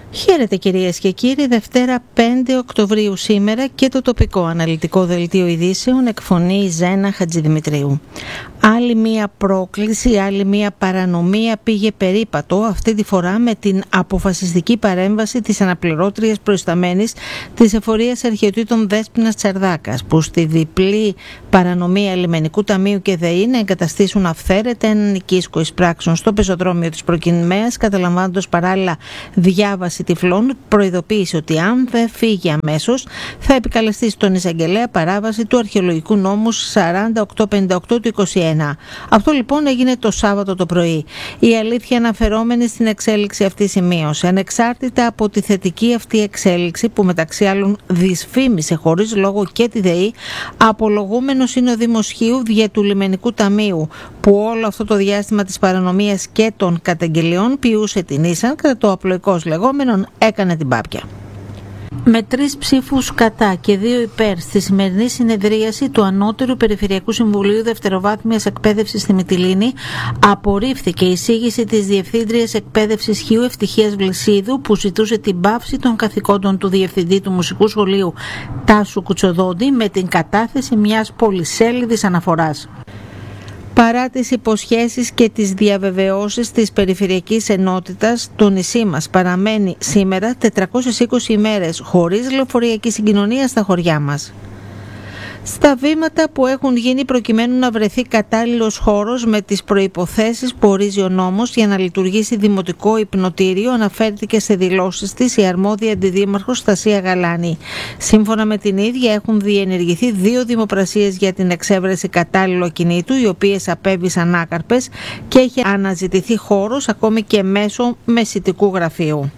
Χαίρετε κυρίες και κύριοι, Δευτέρα 5 Οκτωβρίου σήμερα και το τοπικό αναλυτικό δελτίο ειδήσεων εκφωνεί η Ζένα Χατζηδημητρίου. Άλλη μία πρόκληση, άλλη μία παρανομία πήγε περίπατο, αυτή τη φορά με την αποφασιστική παρέμβαση της αναπληρώτριας προϊσταμένης της Εφορίας Αρχαιοτήτων Δέσποινας Τσαρδάκας, που στη διπλή παρανομία Λιμενικού Ταμείου και ΔΕΗ να εγκαταστήσουν αυθαίρετα έναν οικίσκο εισπράξεων στο πεζοδρόμιο της προκειμένης, καταλαμβάνοντας παράλληλα διάβαση τυφλών, προειδοποίησε ότι αν δεν φύγει αμέσως θα επικαλεστεί στον εισαγγελέα παράβαση του αρχαιολογικού νόμου 4858 του 21. Αυτό λοιπόν έγινε το Σάββατο το πρωί. Η αλήθεια αναφερόμενη στην εξέλιξη αυτή σημείωσε, ανεξάρτητα από τη θετική αυτή εξέλιξη που μεταξύ άλλων δυσφήμισε χωρίς λόγο και τη ΔΕΗ, απολογούμενος είναι ο Δημοσχείου δια του Λιμενικού Ταμείου, που όλο αυτό το διάστημα της παρανομίας και των καταγγελιών ποιούσε την ίσαν, κατά το απλοϊκώς λεγόμενον έκανε την πάπια. Με 3 ψήφους κατά και 2 υπέρ στη σημερινή συνεδρίαση του Ανώτερου Περιφερειακού Συμβουλίου Δευτεροβάθμιας Εκπαίδευσης στη Μυτιλήνη απορρίφθηκε η εισήγηση της Διευθύντριας Εκπαίδευσης Χίου Ευτυχίας Βλυσίδου, που ζητούσε την πάυση των καθηκόντων του Διευθυντή του Μουσικού Σχολείου Τάσου Κουτσοδόντη με την κατάθεση μιας πολυσέλιδης αναφοράς. Παρά τις υποσχέσεις και τις διαβεβαιώσεις της Περιφερειακής Ενότητας, το νησί μας παραμένει σήμερα 420 ημέρες χωρίς λεωφορειακή συγκοινωνία στα χωριά μας. Στα βήματα που έχουν γίνει προκειμένου να βρεθεί κατάλληλος χώρος με τις προϋποθέσεις που ορίζει ο νόμος για να λειτουργήσει δημοτικό υπνοτήριο, αναφέρθηκε σε δηλώσεις της η αρμόδια αντιδήμαρχος Στασία Γαλάνη. Σύμφωνα με την ίδια έχουν διενεργηθεί 2 δημοπρασίες για την εξέβρεση κατάλληλου ακινήτου, οι οποίες απέβησαν άκαρπες, και έχει αναζητηθεί χώρος ακόμη και μέσω μεσητικού γραφείου.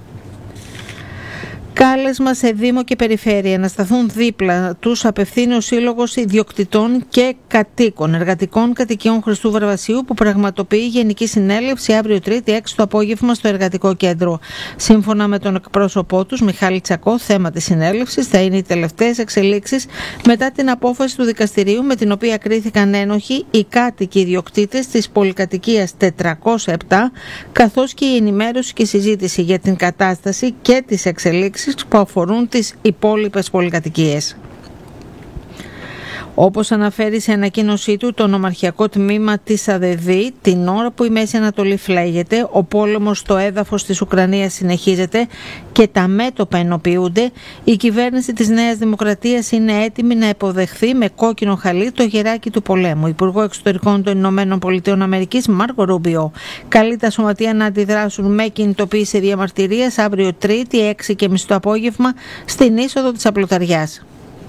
Κάλεσμα σε Δήμο και Περιφέρεια να σταθούν δίπλα τους απευθύνει ο Σύλλογος Ιδιοκτητών και Κατοίκων Εργατικών Κατοικιών Χριστού Βαρβασίου, που πραγματοποιεί Γενική Συνέλευση αύριο Τρίτη 6 το απόγευμα στο Εργατικό Κέντρο. Σύμφωνα με τον εκπρόσωπό τους, Μιχάλη Τσακώ, θέμα της συνέλευσης θα είναι οι τελευταίες εξελίξεις μετά την απόφαση του δικαστηρίου με την οποία κρίθηκαν ένοχοι οι κάτοικοι ιδιοκτήτες της πολυκατοικίας 407, καθώς και η ενημέρωση και συζήτηση για την κατάσταση και τις εξελίξεις που αφορούν τις υπόλοιπες πολυκατοικίες. Όπως αναφέρει σε ανακοίνωσή του το νομαρχιακό τμήμα της ΑΔΔ, την ώρα που η Μέση Ανατολή φλέγεται, ο πόλεμος στο έδαφος της Ουκρανίας συνεχίζεται και τα μέτωπα ενοποιούνται, η κυβέρνηση της Νέας Δημοκρατίας είναι έτοιμη να υποδεχθεί με κόκκινο χαλί το γεράκι του πολέμου. Υπουργό Εξωτερικών των Ηνωμένων Πολιτειών Αμερικής Μάρκο Ρούμπιο καλεί τα σωματεία να αντιδράσουν με κινητοποίηση διαμαρτυρίας αύριο Τρίτη 6:30 το απόγευμα στην είσοδο της Απλωταριάς.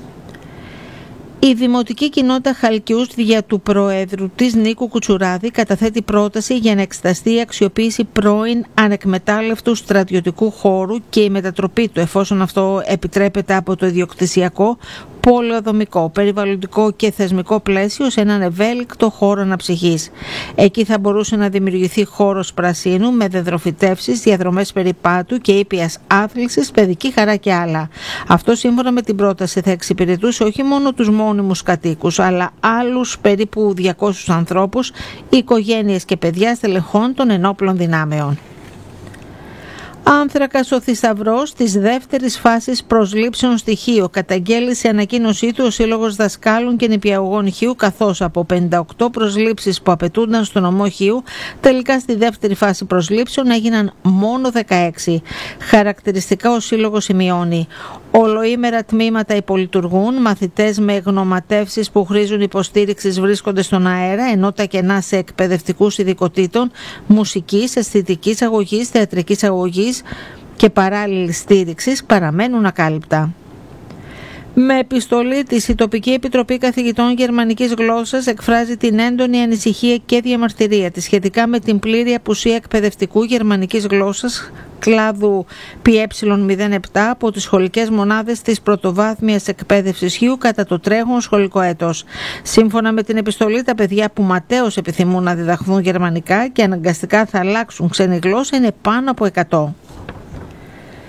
Η Δημοτική Κοινότητα Χαλκιούς δια του Προέδρου της Νίκου Κουτσουράδη καταθέτει πρόταση για να εξεταστεί η αξιοποίηση πρώην ανεκμετάλλευτου στρατιωτικού χώρου και η μετατροπή του, εφόσον αυτό επιτρέπεται από το ιδιοκτησιακό, πολεοδομικό, περιβαλλοντικό και θεσμικό πλαίσιο, σε έναν ευέλικτο χώρο αναψυχής. Εκεί θα μπορούσε να δημιουργηθεί χώρος πρασίνου με δεδροφυτεύσεις, διαδρομές περιπάτου και ήπιας άθλησης, παιδική χαρά και άλλα. Αυτό σύμφωνα με την πρόταση θα εξυπηρετούσε όχι μόνο τους μόνιμους κατοίκους, αλλά άλλους περίπου 200 ανθρώπους, οικογένειες και παιδιά στελεχών των ενόπλων δυνάμεων. Άνθρακας ο θησαυρός της δεύτερης φάσης προσλήψεων στοιχείου, καταγγέλει σε ανακοίνωσή του ο Σύλλογος Δασκάλων και Νηπιαγωγών Χίου, καθώς από 58 προσλήψεις που απαιτούνταν στο νομό Χίου, τελικά στη δεύτερη φάση προσλήψεων έγιναν μόνο 16. Χαρακτηριστικά ο Σύλλογος σημειώνει: ολοήμερα τμήματα υπολειτουργούν, μαθητές με γνωματεύσεις που χρήζουν υποστήριξης βρίσκονται στον αέρα, ενώ τα κενά σε εκπαιδευτικούς ειδικοτήτων μουσικής, αισθητικής αγωγής, θεατρικής αγωγής και παράλληλης στήριξης παραμένουν ακάλυπτα. Με επιστολή της, η Τοπική Επιτροπή Καθηγητών Γερμανικής Γλώσσας εκφράζει την έντονη ανησυχία και διαμαρτυρία της σχετικά με την πλήρη απουσία εκπαιδευτικού γερμανικής γλώσσας κλάδου ΠΕ07 από τις σχολικές μονάδες της πρωτοβάθμιας εκπαίδευσης Χίου κατά το τρέχον σχολικό έτος. Σύμφωνα με την επιστολή, τα παιδιά που ματέως επιθυμούν να διδαχθούν γερμανικά και αναγκαστικά θα αλλάξουν ξένη γλώσσα είναι πάνω από 100.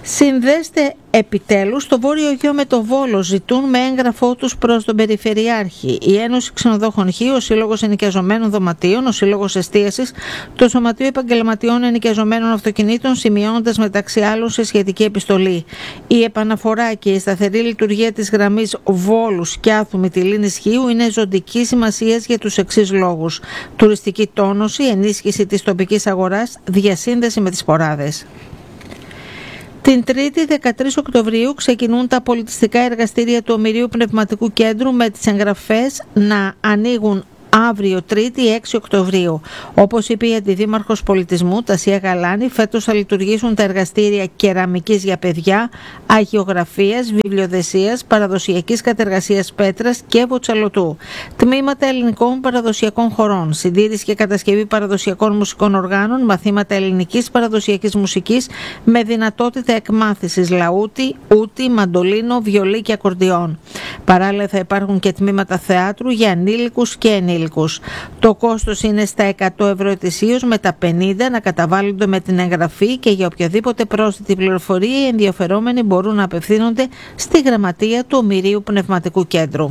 Συνδέστε επιτέλους το Βόρειο Αιγαίο με το Βόλο, ζητούν με έγγραφό τους προς τον Περιφερειάρχη. Η Ένωση Ξενοδόχων Χ, ο Σύλλογος Ενοικιαζομένων Δωματίων, ο Σύλλογος Εστίασης, το Σωματείο Επαγγελματιών Ενοικιαζομένων Αυτοκινήτων, σημειώνοντας μεταξύ άλλων σε σχετική επιστολή: η επαναφορά και η σταθερή λειτουργία της γραμμής Βόλου-Σκιάθου Μυτιλήνης Χίου είναι ζωτική σημασία για τους εξής λόγους: τουριστική τόνωση, ενίσχυση της τοπικής αγοράς, διασύνδεση με τις ποράδες. Την 3η 13 Οκτωβρίου ξεκινούν τα πολιτιστικά εργαστήρια του Ομηρίου Πνευματικού Κέντρου με τις εγγραφές να ανοίγουν αύριο 3η 6 Οκτωβρίου. Όπως είπε η Αντιδήμαρχος Πολιτισμού Τασία Γαλάνη, φέτος θα λειτουργήσουν τα εργαστήρια κεραμικής για παιδιά, αγιογραφίας, βιβλιοδεσίας, παραδοσιακής κατεργασίας πέτρας και βοτσαλωτού, τμήματα ελληνικών παραδοσιακών χορών, συντήρηση και κατασκευή παραδοσιακών μουσικών οργάνων, μαθήματα ελληνικής παραδοσιακής μουσικής με δυνατότητα εκμάθησης λαούτι, ούτι, μαντολίνο, βιολί και ακορντιόν. Παράλληλα θα υπάρχουν και τμήματα θεάτρου για ανήλικους και ενήλικους. Το κόστος είναι στα 100 ευρώ ετησίως, με τα 50 να καταβάλλονται με την εγγραφή, και για οποιαδήποτε πρόσθετη πληροφορία οι ενδιαφερόμενοι μπορούν να απευθύνονται στη γραμματεία του Ομηρίου Πνευματικού Κέντρου.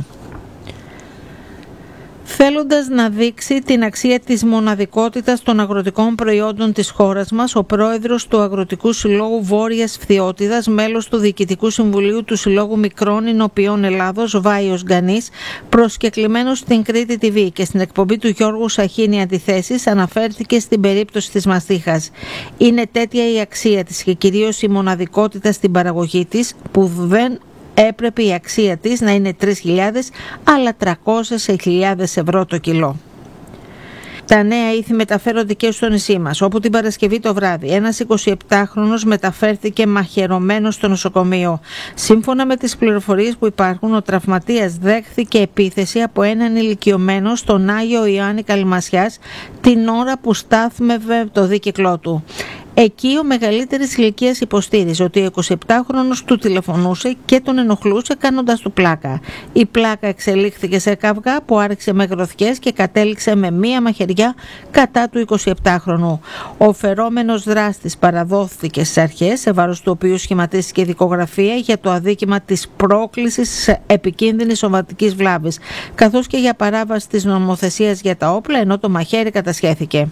Θέλοντας να δείξει την αξία της μοναδικότητας των αγροτικών προϊόντων της χώρας μας, ο πρόεδρος του Αγροτικού Συλλόγου Βόρειας Φθιώτιδας, μέλος του Διοικητικού Συμβουλίου του Συλλόγου Μικρών Ινοποιών Ελλάδος, Βάιος Γκανής, προσκεκλημένος στην Κρήτη TV και στην εκπομπή του Γιώργου Σαχίνη Αντιθέσεις, αναφέρθηκε στην περίπτωση της μαστίχας. Είναι τέτοια η αξία της και κυρίως η μοναδικότητα στην παραγωγή της, που δεν έπρεπε η αξία της να είναι 3.000 αλλά 300.000 ευρώ το κιλό. Τα νέα ήθη μεταφέρονται και στο νησί μας, όπου την Παρασκευή το βράδυ ένας 27χρονος μεταφέρθηκε μαχαιρωμένος στο νοσοκομείο. Σύμφωνα με τις πληροφορίες που υπάρχουν, ο τραυματίας δέχθηκε επίθεση από έναν ηλικιωμένο στον Άγιο Ιωάννη Καλυμασιάς την ώρα που στάθμευε το δίκυκλό του. Εκεί ο μεγαλύτερης ηλικίας υποστήριζε ότι ο 27χρονος του τηλεφωνούσε και τον ενοχλούσε κάνοντας του πλάκα. Η πλάκα εξελίχθηκε σε καυγά που άρχισε με γροθιές και κατέληξε με μία μαχαιριά κατά του 27χρονου. Ο φερόμενος δράστης παραδόθηκε στις αρχές, σε βάρος του οποίου σχηματίστηκε δικογραφία για το αδίκημα της πρόκλησης επικίνδυνης σωματικής βλάβης, καθώς και για παράβαση της νομοθεσίας για τα όπλα, ενώ το μαχαίρι κατασχέθηκε.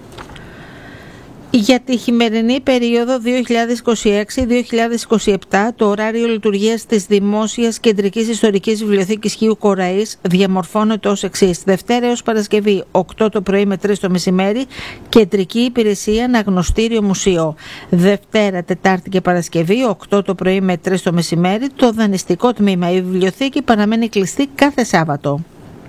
Για τη χειμερινή περίοδο 2026-2027, το ωράριο λειτουργίας της Δημόσιας Κεντρικής Ιστορικής Βιβλιοθήκης Χίου Κοραής διαμορφώνεται ως εξής: Δευτέρα έως Παρασκευή 8 το πρωί με 3 το μεσημέρι, κεντρική υπηρεσία αναγνωστήριο μουσείο. Δευτέρα, Τετάρτη και Παρασκευή 8 το πρωί με 3 το μεσημέρι, το δανειστικό τμήμα. Η βιβλιοθήκη παραμένει κλειστή κάθε Σάββατο.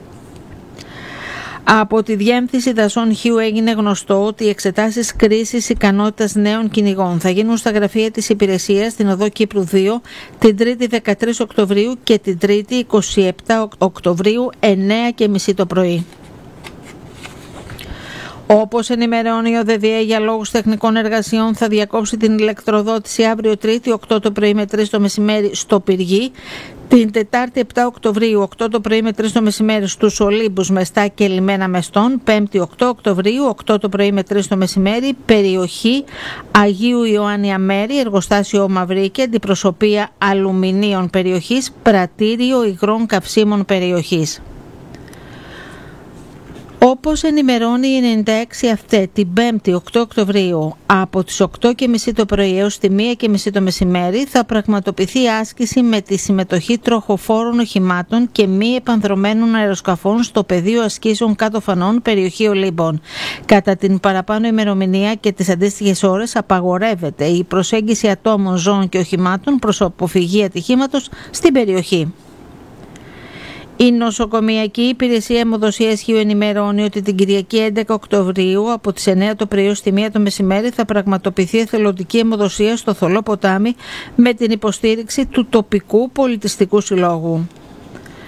Από τη Διεύθυνση Δασών Χίου έγινε γνωστό ότι οι εξετάσεις κρίσης ικανότητας νέων κυνηγών θα γίνουν στα γραφεία της υπηρεσίας στην οδό Κύπρου 2 την 3η 13 Οκτωβρίου και την 3η 27 Οκτωβρίου 9:30 το πρωί. Όπως ενημερώνει ο ΔΔΕ, για λόγους τεχνικών εργασιών θα διακόψει την ηλεκτροδότηση αύριο 3η 8 το πρωί με 3 το μεσημέρι στο Πυργή, την Τετάρτη 7 Οκτωβρίου 8 το πρωί με 3 το μεσημέρι στους Ολύμπους Μεστά και Λιμένα Μεστών, 5η 8 Οκτωβρίου 8 το πρωί με 3 το μεσημέρι, περιοχή Αγίου Ιωάννη Αμέρη, εργοστάσιο Μαυρίκη, αντιπροσωπεία αλουμινίων περιοχής, πρατήριο υγρών καυσίμων περιοχής. Όπως ενημερώνει η 96 αυτή την 5η 8 Οκτωβρίου από τις 8:30 το πρωί έως τη 1:30 το μεσημέρι θα πραγματοποιηθεί άσκηση με τη συμμετοχή τροχοφόρων οχημάτων και μη επανδρομένων αεροσκαφών στο πεδίο ασκήσεων κάτω φανών περιοχή Ολύμπων. Κατά την παραπάνω ημερομηνία και τις αντίστοιχες ώρες απαγορεύεται η προσέγγιση ατόμων, ζώων και οχημάτων προς αποφυγή ατυχήματος στην περιοχή. Η Νοσοκομιακή Υπηρεσία Αιμοδοσίας Χίου ενημερώνει ότι την Κυριακή 11 Οκτωβρίου από τις 9 το πρωί ως τη 1 το μεσημέρι θα πραγματοποιηθεί εθελοντική αιμοδοσία στο Θολό Ποτάμι με την υποστήριξη του τοπικού πολιτιστικού συλλόγου.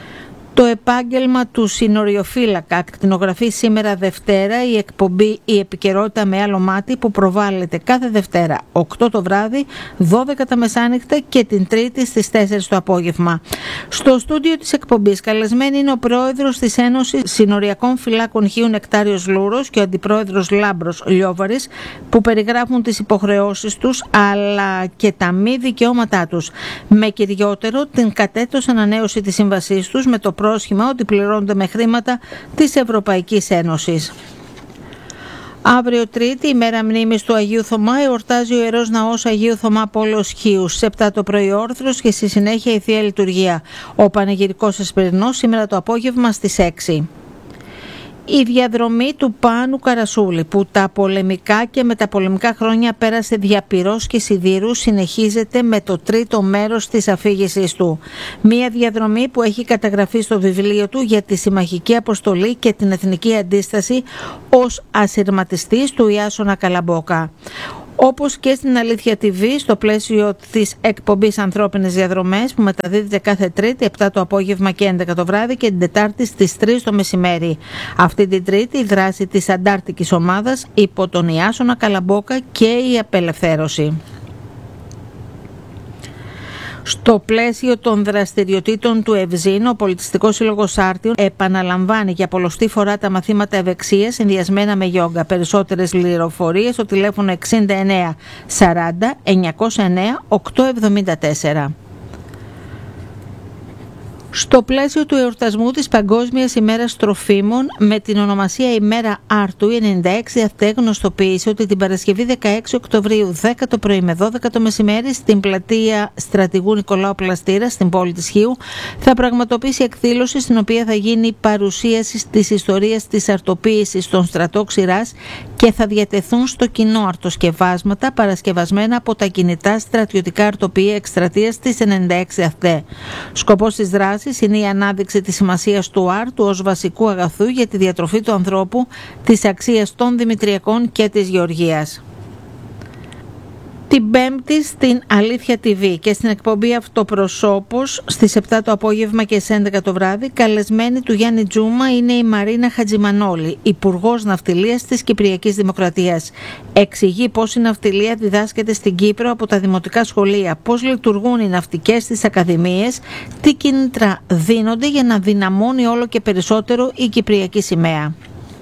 Το επάγγελμα του συνοριοφύλακα ακτινογραφεί σήμερα Δευτέρα η εκπομπή «Η επικαιρότητα με άλλο μάτι» που προβάλλεται κάθε Δευτέρα 8 το βράδυ, 12 τα μεσάνυχτα και την Τρίτη στις 4 το απόγευμα. Στο στούντιο της εκπομπής καλεσμένη είναι ο πρόεδρος της Ένωσης Συνοριακών Φυλάκων Χίου Νεκτάριος Λούρος και ο αντιπρόεδρος Λάμπρος Λιόβαρης, που περιγράφουν τις υποχρεώσεις τους αλλά και τα μη δικαιώματά τους, με κυριότερο την κατέτος ανανέωση της σύμβασής τους με το πρόσχημα ότι πληρώνονται με χρήματα της Ευρωπαϊκής Ένωσης. Αύριο Τρίτη, ημέρα μνήμης του Αγίου Θωμά, εορτάζει ο Ιερός Ναός Αγίου Θωμά Πόλος Χίου. Σε 7 το πρωί όρθρος και στη συνέχεια η Θεία Λειτουργία. Ο Πανηγυρικός Εσπερινός σήμερα το απόγευμα στις 6. Η διαδρομή του Πάνου Καρασούλη, που τα πολεμικά και μεταπολεμικά χρόνια πέρασε δια πυρός και σιδήρου, συνεχίζεται με το τρίτο μέρος της αφήγησής του. Μία διαδρομή που έχει καταγραφεί στο βιβλίο του για τη Συμμαχική Αποστολή και την Εθνική Αντίσταση ως ασυρματιστής του Ιάσονα Καλαμπόκα. Όπως και στην Αλήθεια TV, στο πλαίσιο της εκπομπής Ανθρώπινες Διαδρομές, που μεταδίδεται κάθε Τρίτη 7 το απόγευμα και 11 το βράδυ και την Τετάρτη στις 3 το μεσημέρι. Αυτή την Τρίτη η δράση της Αντάρτικης Ομάδας υπό τον Ιάσονα Καλαμπόκα και η απελευθέρωση. Στο πλαίσιο των δραστηριοτήτων του ΕΒΖΗΝ, ο Πολιτιστικός Σύλλογος Άρτιων επαναλαμβάνει για πολλοστή φορά τα μαθήματα ευεξίας συνδυασμένα με γιόγκα. Περισσότερες πληροφορίες στο τηλέφωνο 69 40 909 874. Στο πλαίσιο του εορτασμού της Παγκόσμιας ημέρας τροφίμων με την ονομασία ημέρα Άρτου, η 96 ΑΘΕ γνωστοποίησε ότι την Παρασκευή 16 Οκτωβρίου 10 το πρωί με 12 το μεσημέρι στην πλατεία Στρατηγού Νικολάου Πλαστήρα στην πόλη της Χίου θα πραγματοποιήσει εκδήλωση στην οποία θα γίνει παρουσίαση της ιστορίας της αρτοποίησης στον στρατό Ξηράς και θα διατεθούν στο κοινό αρτοσκευάσματα παρασκευασμένα από τα κινητά στρατιωτικά αρτοπία εκστρατείας της 96 ΑΘΕ. Σκοπός της δράσης είναι η ανάδειξη της σημασίας του άρτου ως βασικού αγαθού για τη διατροφή του ανθρώπου, της αξίας των Δημητριακών και της Γεωργίας. Την Πέμπτη στην Αλήθεια TV και στην εκπομπή Αυτοπροσώπος στις 7 το απόγευμα και στις 11 το βράδυ, καλεσμένη του Γιάννη Τζούμα είναι η Μαρίνα Χατζημανόλη, Υπουργός Ναυτιλίας της Κυπριακής Δημοκρατίας. Εξηγεί πώς η ναυτιλία διδάσκεται στην Κύπρο από τα δημοτικά σχολεία, πώς λειτουργούν οι ναυτικές στις ακαδημίες, τι κίνητρα δίνονται για να δυναμώνει όλο και περισσότερο η Κυπριακή σημαία.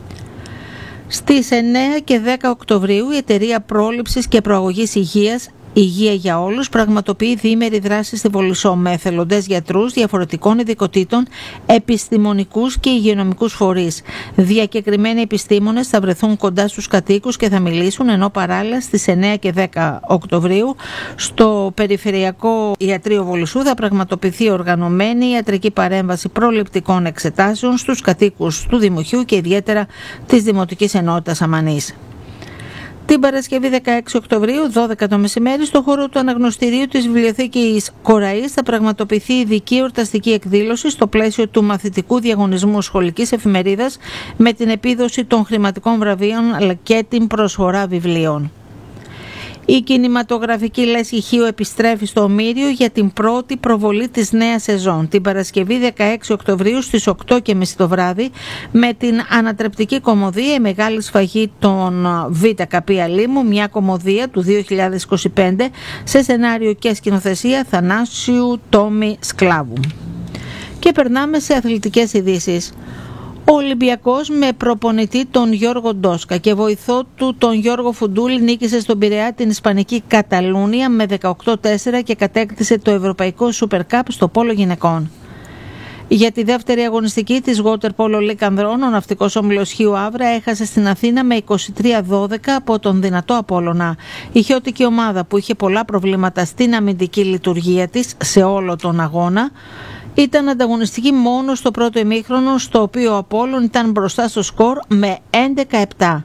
Στις 9 και 10 Οκτωβρίου η Εταιρεία Πρόληψης και Προαγωγής Υγεία για Όλους πραγματοποιεί διήμερη δράση στη Βολισσό με εθελοντές γιατρούς διαφορετικών ειδικοτήτων, επιστημονικούς και υγειονομικούς φορείς. Διακεκριμένοι επιστήμονες θα βρεθούν κοντά στους κατοίκους και θα μιλήσουν, ενώ παράλληλα στις 9 και 10 Οκτωβρίου στο Περιφερειακό Ιατρείο Βολισσού θα πραγματοποιηθεί οργανωμένη ιατρική παρέμβαση προληπτικών εξετάσεων στους κατοίκους του Δημοχείου και ιδιαίτερα της Δημοτικής Ενότητας Αμανής. Την Παρασκευή 16 Οκτωβρίου, 12 το μεσημέρι, στο χώρο του αναγνωστηρίου της Βιβλιοθήκης Κοραής θα πραγματοποιηθεί ειδική εορταστική εκδήλωση στο πλαίσιο του μαθητικού διαγωνισμού σχολικής εφημερίδας με την επίδοση των χρηματικών βραβείων αλλά και την προσφορά βιβλίων. Η κινηματογραφική λέσχη Χίου επιστρέφει στο Ομήριο για την πρώτη προβολή της νέας σεζόν την Παρασκευή 16 Οκτωβρίου στις 8.30 το βράδυ με την ανατρεπτική κωμωδία «Η Μεγάλη Σφαγή των ΒΚ Αλήμου», μια κωμωδία του 2025 σε σενάριο και σκηνοθεσία Θανάσιου Τόμι Σκλάβου. Και περνάμε σε αθλητικές ειδήσεις. Ο Ολυμπιακός με προπονητή τον Γιώργο Ντόσκα και βοηθό του τον Γιώργο Φουντούλη νίκησε στον Πειραιά την Ισπανική Καταλούνια με 18-4 και κατέκτησε το Ευρωπαϊκό Super Cup στο πόλο γυναικών. Για τη δεύτερη αγωνιστική της Water Polo League Ανδρών, ο ναυτικός όμιλος Χίου Αύρα έχασε στην Αθήνα με 23-12 από τον δυνατό Απόλλωνα. Η χιώτικη ομάδα που είχε πολλά προβλήματα στην αμυντική λειτουργία της σε όλο τον αγώνα ήταν ανταγωνιστική μόνο στο πρώτο ημίχρονο, στο οποίο ο Απόλλων ήταν μπροστά στο σκορ με 11-7.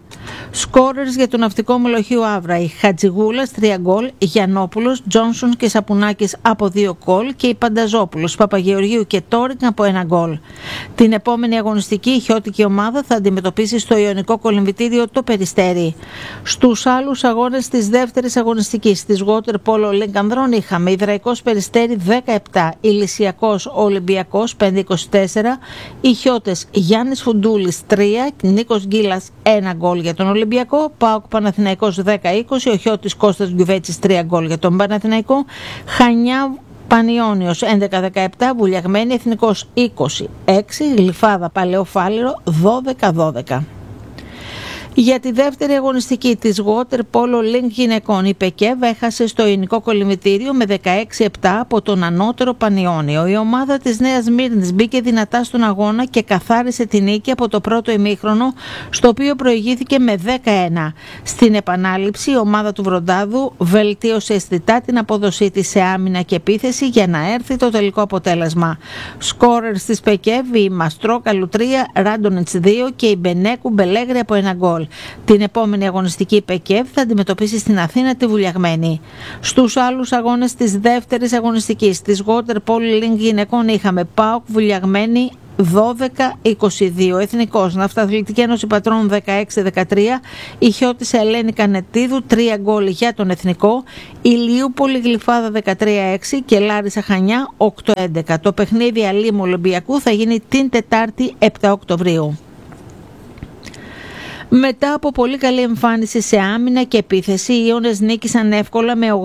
Σκόρερς για το ναυτικό Μολοχείο Αύρα. Η Χατζηγούλας 3 γκολ, Γιαννόπουλος, Τζόνσον και Σαπουνάκης από 2 γκολ και η Πανταζόπουλος, Παπαγεωργίου και Τόρινγκ από 1 γκολ. Την επόμενη αγωνιστική η χιώτικη ομάδα θα αντιμετωπίσει στο Ιωνικό Κολυμβητήριο το Περιστέρι. Στους άλλους αγώνες της δεύτερης αγωνιστικής της Water Polo League Ανδρών είχαμε Ιδραϊκός Περιστέρι 17, Ηλυσιακός Ολυμπιακός 5-24, οι χιώτες Γιάννης Φουντούλης 3, Νίκος Γκίλας 1 γκολ για τον Ολυμπιακό, ΠΑΟΚ Παναθηναϊκός 10-20, ο χιώτης Κώστας Γκιουβέτσης 3 γκολ για τον Παναθηναϊκό, Χανιά Πανιόνιος 11-17, Βουλιαγμένη Εθνικός 20-6, Γλυφάδα Παλαιοφάλιρο 12-12. Για τη δεύτερη αγωνιστική της Water Polo League γυναικών η ΠΕΚΕΒ έχασε στο Ιωνικό Κολυμβητήριο με 16-7 από τον ανώτερο Πανιόνιο. Η ομάδα της Νέας Μύρνης μπήκε δυνατά στον αγώνα και καθάρισε την νίκη από το πρώτο ημίχρονο, στο οποίο προηγήθηκε με 10-1. Στην επανάληψη η ομάδα του Βροντάδου βελτίωσε αισθητά την απόδοσή της σε άμυνα και επίθεση για να έρθει το τελικό αποτέλεσμα. Σκόρερς της ΠΕΚΕΒ η Μαστρόκαλου 3, Ράντονετς 2 και η Μπενέκου Μπελέγρη από 1 γκολ. Την επόμενη αγωνιστική ΠΕΚΕΒ θα αντιμετωπίσει στην Αθήνα τη Βουλιαγμένη. Στους άλλους αγώνες της δεύτερης αγωνιστικής της Water Polo League γυναικών είχαμε ΠΑΟΚ Βουλιαγμένη 12-22, Εθνικός Ναυταθλητική Ένωση Πατρών 16-13, η χιώτης Ελένη Κανετίδου 3 γκολ για τον Εθνικό, Ηλιούπολη Γλυφάδα 13-6 και Λάρισα Χανιά 8-11. Το παιχνίδι Αλήμου Ολυμπιακού θα γίνει την Τετάρτη 7 Οκτωβρίου. Μετά από πολύ καλή εμφάνιση σε άμυνα και επίθεση, οι Ιώνες νίκησαν εύκολα με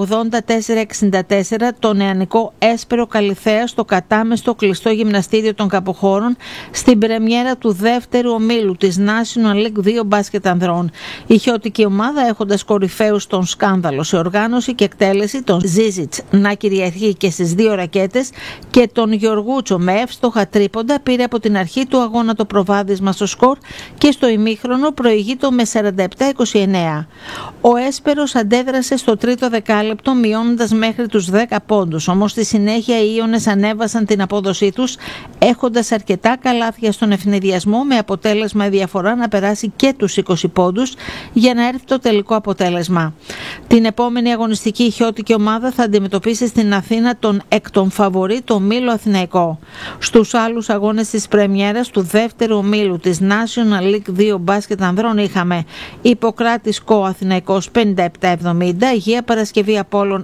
84-64 το νεανικό Έσπερο Καλιθέα στο κατάμεστο κλειστό γυμναστήριο των Καποχώρων στην πρεμιέρα του δεύτερου ομίλου της National League 2 μπάσκετ ανδρών. Η χιώτικη ομάδα, έχοντας κορυφαίους τον Σκάνδαλο σε οργάνωση και εκτέλεση, τον Ζίζιτς να κυριαρχεί και στις 2 ρακέτες και τον Γεωργούτσο με εύστοχα τρίποντα, πήρε από την αρχή του αγώνα το προβάδισμα στο σκορ και στο ημίχρονο προηγείται με 47-29. Ο Έσπερος αντέδρασε στο τρίτο δεκάλεπτο μειώνοντας μέχρι τους 10 πόντους, όμως στη συνέχεια οι Ιώνες ανέβασαν την απόδοσή τους έχοντας αρκετά καλάθια στον ευνηδιασμό, με αποτέλεσμα η διαφορά να περάσει και τους 20 πόντους για να έρθει το τελικό αποτέλεσμα. Την επόμενη αγωνιστική η χιώτικη ομάδα θα αντιμετωπίσει στην Αθήνα τον εκ των φαβορί το Μήλο Αθηναϊκό. Στους άλλους αγώνες της πρεμιέρας του δεύτερου ομίλου της National League 2 μπάσκετ ανδρών είχαμε Ιπποκράτης Κο Αθηναϊκός 57-70, Αγία Παρασκευή Απόλλων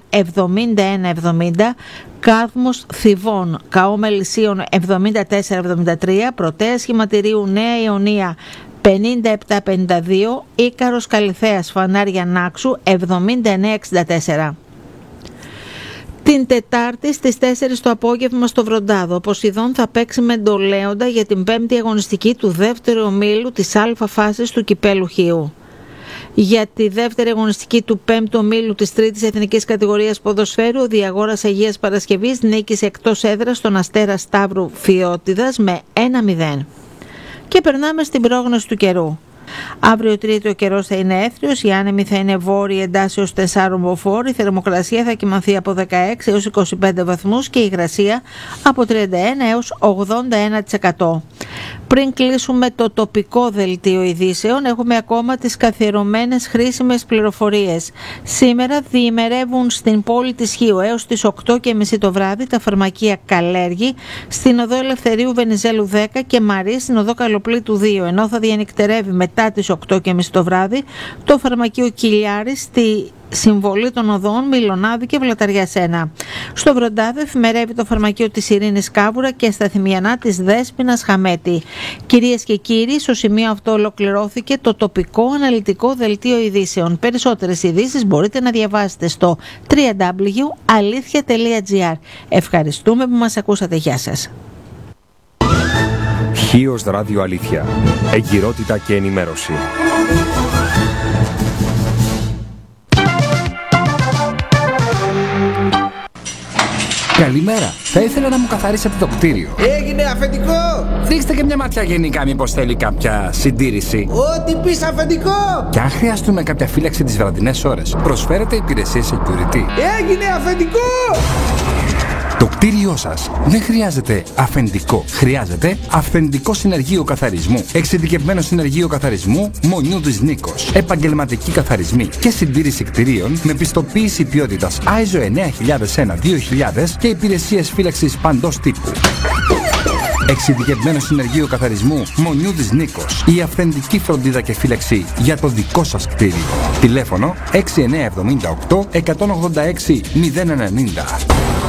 71-70, Κάδμος Θηβών Καό Μελισσίων 74-73, Πρωτέα Σχηματηρίου Νέα Ιωνία 57-52, Ίκαρος Καλιθέας Φανάρια Νάξου 79-64. Την Τετάρτη στις 4 το απόγευμα στο Βροντάδο, ο Ποσειδών θα παίξει με Ντολέοντα για την 5η αγωνιστική του δεύτερου ομίλου της Α φάσης του Κυπέλου Χίου. Για τη δεύτερη αγωνιστική του 5ου ομίλου της 3ης εθνικής κατηγορίας ποδοσφαίρου, ο Διαγόρας Αγίας Παρασκευής νίκησε εκτός έδρας τον Αστέρα Σταύρου Φιώτιδας με 1-0. Και περνάμε στην πρόγνωση του καιρού. Αύριο Τρίτη ο καιρός θα είναι έθριος, η άνεμη θα είναι βόρεια εντάσσεως 4 μποφόρ, η θερμοκρασία θα κυμανθεί από 16 έως 25 βαθμούς και η υγρασία από 31 έως 81%. Πριν κλείσουμε το τοπικό δελτίο ειδήσεων, έχουμε ακόμα τις καθιερωμένες χρήσιμες πληροφορίες. Σήμερα διημερεύουν στην πόλη της Χίου έως τις 8:30 το βράδυ τα φαρμακεία Καλέργη, στην οδό Ελευθερίου Βενιζέλου 10 και Μαρή στην οδό Καλοπλήτου 2, ενώ θα διανυκτερεύει μετά τις 8:30 το βράδυ το φαρμακείο Κιλιάρης στη συμβολή των οδών Μιλονάδη και Βλαταριάς 1. Στο Βροντάδο εφημερεύει το φαρμακείο της Ειρήνης Κάβουρα και στα Θυμιανά της Δέσποινας Χαμέτη. Κυρίες και κύριοι, στο σημείο αυτό ολοκληρώθηκε το τοπικό αναλυτικό δελτίο ειδήσεων. Περισσότερες ειδήσεις μπορείτε να διαβάσετε στο www.alithia.gr. Ευχαριστούμε που μας ακούσατε. Γεια σας. Χίος Ράδιο Αλήθεια. Εγκυρότητα και ενημέρωση. Καλημέρα. Θα ήθελα να μου καθαρίσετε το κτίριο. Έγινε αφεντικό! Ρίξτε και μια ματιά γενικά, μήπως θέλει κάποια συντήρηση. Ό,τι πεις αφεντικό! Και αν χρειαστούμε κάποια φύλαξη τις βραδινές ώρες, προσφέρετε υπηρεσίες security. Έγινε αφεντικό! Το κτίριό σας δεν χρειάζεται αφεντικό. Χρειάζεται αυθεντικό συνεργείο καθαρισμού. Εξειδικευμένο συνεργείο καθαρισμού Μονιούδης Νίκος. Επαγγελματικοί καθαρισμοί και συντήρηση κτιρίων με πιστοποίηση ποιότητας ISO 9001-2000 και υπηρεσίες φύλαξης παντός τύπου. Εξειδικευμένο συνεργείο καθαρισμού Μονιούδης Νίκος. Η αυθεντική φροντίδα και φύλαξη για το δικό σας κτίριο. Τηλέφωνο 6978 186 090.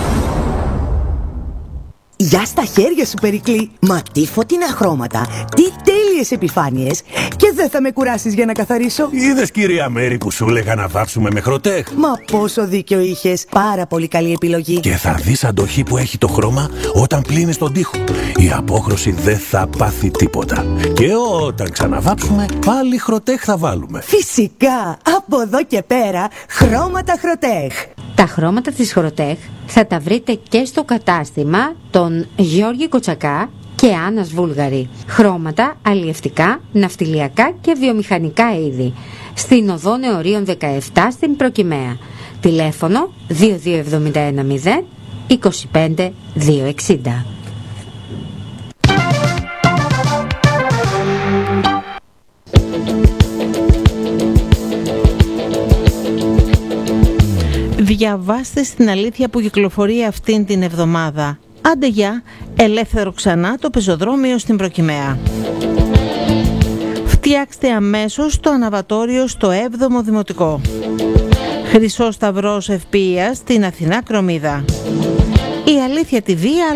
Γεια στα χέρια σου, Περικλή! Μα τι φωτεινά χρώματα, τι τέλειες επιφάνειες! Και δεν θα με κουράσεις για να καθαρίσω. Είδες, κυρία Μέρη, που σου έλεγα να βάψουμε με Χροτέχ. Μα πόσο δίκιο είχες! Πάρα πολύ καλή επιλογή. Και θα δεις αντοχή που έχει το χρώμα όταν πλύνεις τον τοίχο. Η απόχρωση δεν θα πάθει τίποτα. Και όταν ξαναβάψουμε, πάλι Χροτέχ θα βάλουμε. Φυσικά! Από εδώ και πέρα, χρώματα Χροτέχ. Τα χρώματα της Χροτέχ θα τα βρείτε και στο κατάστημα των Γιώργη Κοτσακά και Άννας Βούλγαρη. Χρώματα αλλιευτικά, ναυτιλιακά και βιομηχανικά είδη. Στην οδό Νεωρίων 17 στην Προκυμαία. Τηλέφωνο 22710 25 260. Διαβάστε στην αλήθεια που κυκλοφορεί αυτήν την εβδομάδα. Άντε γεια, ελεύθερο ξανά το πεζοδρόμιο στην Προκυμαία. Φτιάξτε αμέσως το αναβατόριο στο 7ο Δημοτικό. Χρυσός Σταυρός Ευποίας στην Αθηνά Κρομίδα. Η Αλήθεια TV